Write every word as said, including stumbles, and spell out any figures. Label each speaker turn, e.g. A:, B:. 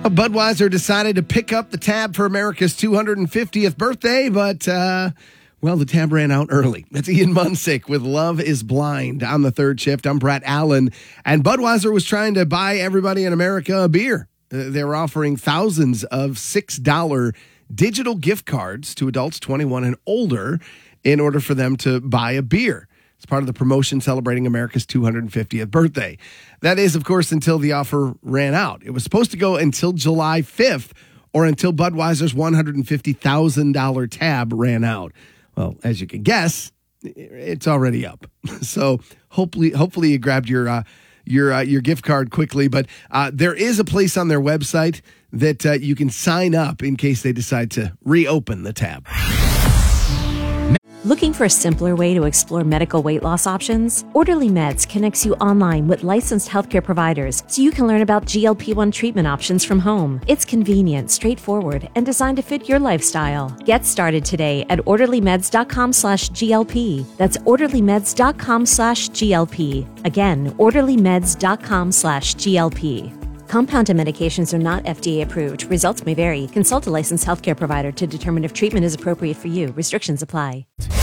A: Budweiser decided to pick up the tab for America's two hundred fiftieth birthday, but, uh, well, the tab ran out early. That's Ian Munsick with Love is Blind on the third shift. I'm Brett Allen, and Budweiser was trying to buy everybody in America a beer. Uh, they were offering thousands of six dollar digital gift cards to adults twenty-one and older in order for them to buy a beer. It's part of the promotion celebrating America's two hundred fiftieth birthday. That is, of course, until the offer ran out. It was supposed to go until July fifth or until Budweiser's one hundred fifty thousand dollars tab ran out. Well, as you can guess, it's already up. So hopefully hopefully you grabbed your uh, your uh, your gift card quickly. But uh, there is a place on their website that uh, you can sign up in case they decide to reopen the tab.
B: Looking for a simpler way to explore medical weight loss options? Orderly Meds connects you online with licensed healthcare providers so you can learn about G L P one treatment options from home. It's convenient, straightforward, and designed to fit your lifestyle. Get started today at orderlymeds.com slash GLP. That's orderlymeds.com slash GLP. Again, orderlymeds.com slash GLP. Compounded medications are not F D A approved. Results may vary. Consult a licensed healthcare provider to determine if treatment is appropriate for you. Restrictions apply.